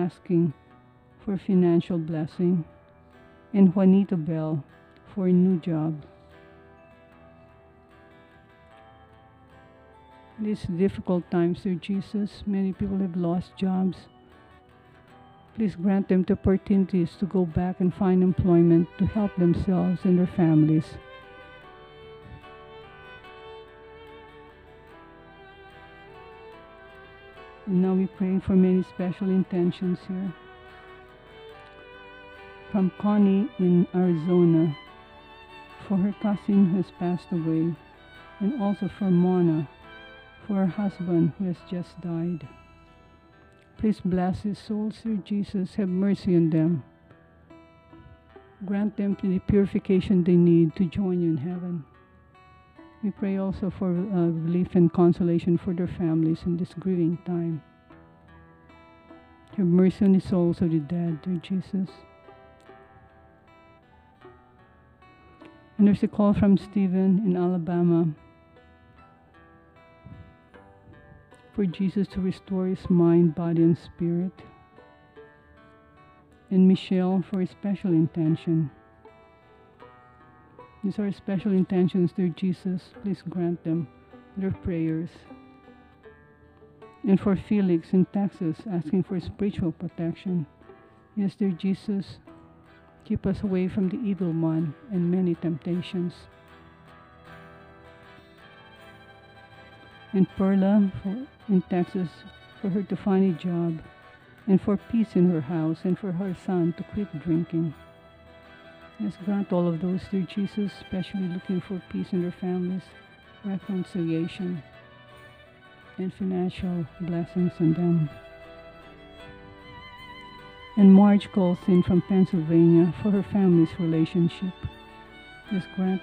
asking for financial blessing, and Juanito Bell for a new job. These difficult times, Lord Jesus, many people have lost jobs. Please grant them the opportunities to go back and find employment to help themselves and their families. And now we pray for many special intentions here. From Connie in Arizona, for her cousin who has passed away, and also for Mona, for her husband who has just died. Please bless his souls, Lord Jesus. Have mercy on them. Grant them the purification they need to join you in heaven. We pray also for relief and consolation for their families in this grieving time. Have mercy on the souls of the dead, Lord Jesus. And there's a call from Stephen in Alabama for Jesus to restore his mind, body, and spirit. And Michelle for a special intention. These are special intentions, dear Jesus. Please grant them their prayers. And for Felix in Texas, asking for spiritual protection. Yes, dear Jesus, keep us away from the evil one and many temptations. And Perla in Texas, for her to find a job, and for peace in her house, and for her son to quit drinking. Yes, grant all of those, dear Jesus, especially looking for peace in their families, reconciliation, and financial blessings on them. And Marge calls in from Pennsylvania for her family's relationship. Yes, grant.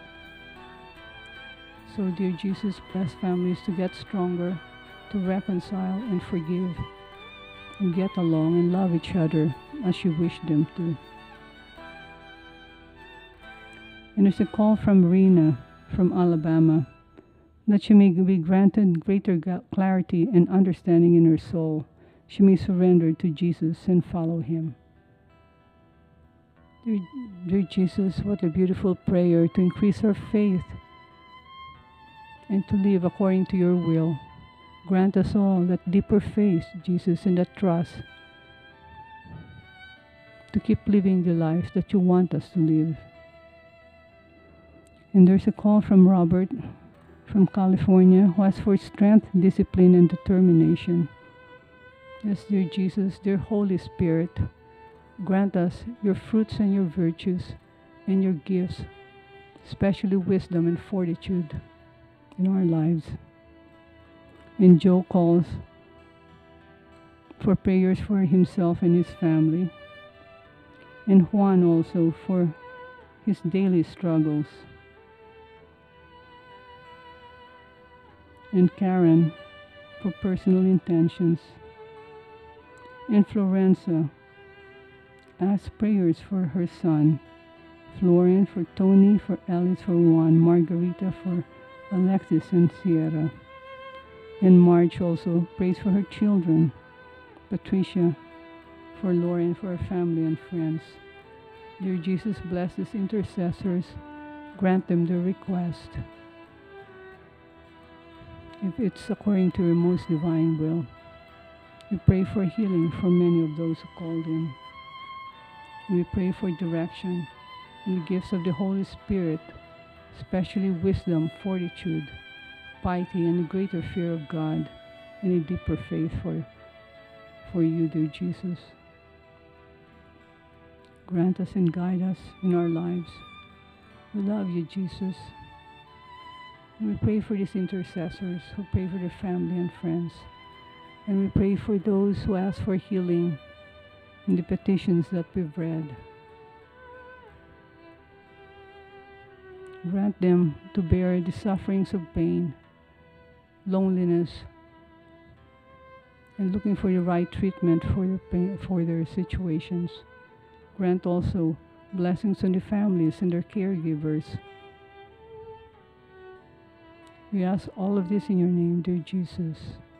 So, dear Jesus, bless families to get stronger, to reconcile and forgive, and get along and love each other as you wish them to. And there's a call from Rena from Alabama, that she may be granted greater clarity and understanding in her soul. She may surrender to Jesus and follow him. Dear Jesus, what a beautiful prayer to increase our faith and to live according to your will. Grant us all that deeper faith, Jesus, and that trust to keep living the life that you want us to live. And there's a call from Robert from California, who asks for strength, discipline, and determination. Yes, dear Jesus, dear Holy Spirit, grant us your fruits and your virtues and your gifts, especially wisdom and fortitude in our lives. And Joe calls for prayers for himself and his family. And Juan also for his daily struggles. And Karen for personal intentions. And Florenza asks prayers for her son. Florian for Tony, for Alice for Juan, Margarita for Alexis and Sierra. And Marge also prays for her children. Patricia for Lauren, for her family and friends. Dear Jesus, bless these intercessors. Grant them their request. If it's according to your most divine will. We pray for healing for many of those who called in. We pray for direction and the gifts of the Holy Spirit, especially wisdom, fortitude, piety, and a greater fear of God, and a deeper faith for you, dear Jesus. Grant us and guide us in our lives. We love you, Jesus. And we pray for these intercessors who pray for their family and friends. And we pray for those who ask for healing in the petitions that we've read. Grant them to bear the sufferings of pain, loneliness, and looking for the right treatment for their pain, for their situations. Grant also blessings on the families and their caregivers. We ask all of this in your name, dear Jesus.